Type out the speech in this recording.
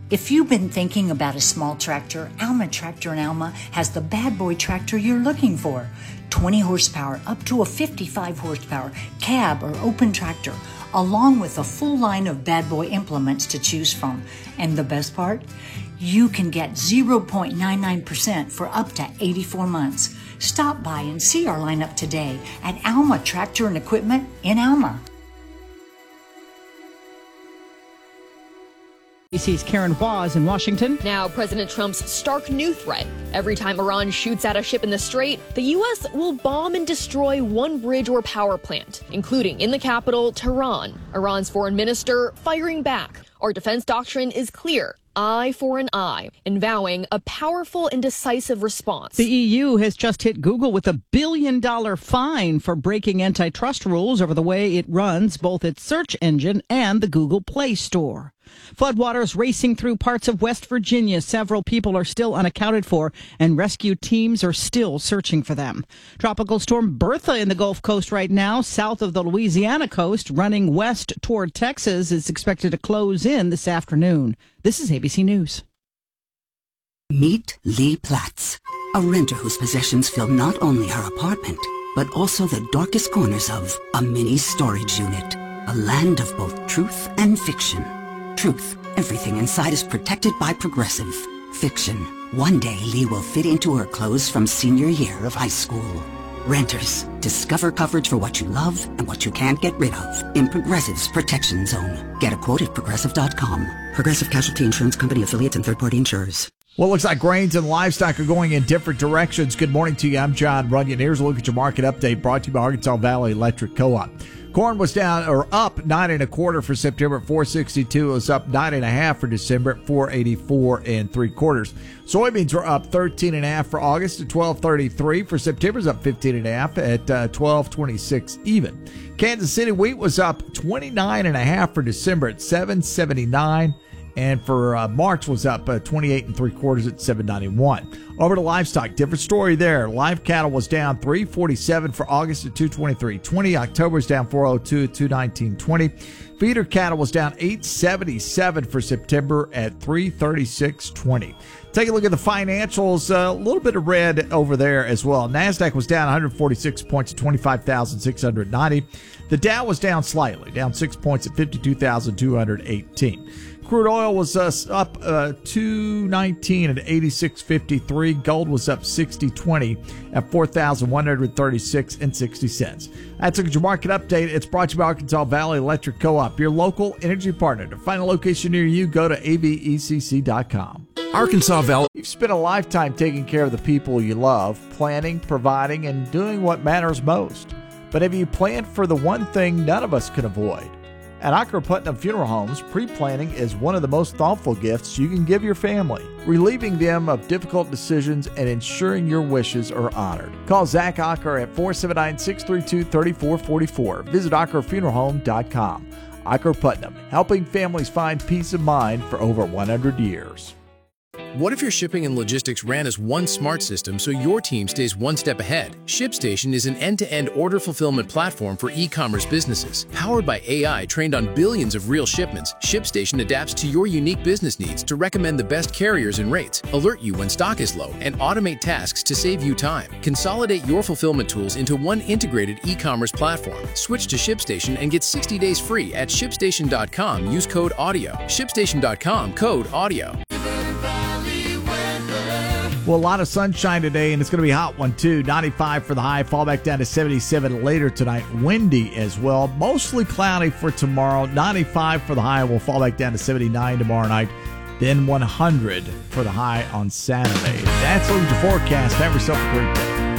If you've been thinking about a small tractor, Alma Tractor in Alma has the bad boy tractor you're looking for. 20 horsepower up to a 55 horsepower cab or open tractor, along with a full line of bad boy implements to choose from. And the best part? You can get 0.99% for up to 84 months. Stop by and see our lineup today at Alma Tractor and Equipment in Alma. ABC's Karen Waz in Washington. Now, President Trump's stark new threat. Every time Iran shoots at a ship in the Strait, the U.S. will bomb and destroy one bridge or power plant, including in the capital, Tehran. Iran's foreign minister firing back. Our defense doctrine is clear. Eye for an eye, and vowing a powerful and decisive response. The EU has just hit Google with $1 billion fine for breaking antitrust rules over the way it runs both its search engine and the Google Play Store. Floodwaters racing through parts of West Virginia. Several people are still unaccounted for, and rescue teams are still searching for them. Tropical storm Bertha in the Gulf Coast right now, south of the Louisiana coast, running west toward Texas, is expected to close in this afternoon. This is ABC News. Meet Lee Platts, a renter whose possessions fill not only her apartment, but also the darkest corners of a mini storage unit. A land of both truth and fiction. Truth, everything inside is protected by Progressive. Fiction, one day Lee will fit into her clothes from senior year of high school. Renters, discover coverage for what you love and what you can't get rid of in Progressive's Protection Zone. Get a quote at Progressive.com. Progressive Casualty Insurance Company, affiliates, and third-party insurers. Well, it looks like grains and livestock are going in different directions. Good morning to you. I'm John Runyon. Here's a look at your market update brought to you by Arkansas Valley Electric Co-op. Corn was down or up 9 1/4 for September at 462. It was up 9 1/2 for December at 484 3/4. Soybeans were up 13 1/2 for August at 1233. For September's up 15 1/2 at 1226 even. Kansas City wheat was up 29 1/2 for December at 779. And for March was up 28 3/4 at 791. Over to livestock, different story there. Live cattle was down 347 for August at 223.20. October was down 402 at 219.20. Feeder cattle was down 877 for September at 336.20. Take a look at the financials. A little bit of red over there as well. NASDAQ was down 146 points at 25,690. The Dow was down slightly, down 6 points at 52,218. Crude oil was up 219 at 86.53. Gold was up 60.20 at 4,136.60 cents. That's your market update. It's brought to you by Arkansas Valley Electric Co-op, your local energy partner. To find a location near you, go to avecc.com. Arkansas Valley. You've spent a lifetime taking care of the people you love, planning, providing, and doing what matters most. But have you planned for the one thing none of us can avoid? At Akron Putnam Funeral Homes, pre-planning is one of the most thoughtful gifts you can give your family, relieving them of difficult decisions and ensuring your wishes are honored. Call Zach Acker at 479-632-3444. Visit AckerFuneralHome.com. Acker Putnam, helping families find peace of mind for over 100 years. What if your shipping and logistics ran as one smart system so your team stays one step ahead? ShipStation is an end-to-end order fulfillment platform for e-commerce businesses. Powered by AI trained on billions of real shipments, ShipStation adapts to your unique business needs to recommend the best carriers and rates, alert you when stock is low, and automate tasks to save you time. Consolidate your fulfillment tools into one integrated e-commerce platform. Switch to ShipStation and get 60 days free at ShipStation.com. Use code AUDIO. ShipStation.com, code AUDIO. Well, a lot of sunshine today, and it's going to be a hot one, too. 95 for the high, fall back down to 77 later tonight. Windy as well. Mostly cloudy for tomorrow. 95 for the high. We'll fall back down to 79 tomorrow night. Then 100 for the high on Saturday. That's your forecast. Have yourself a great day.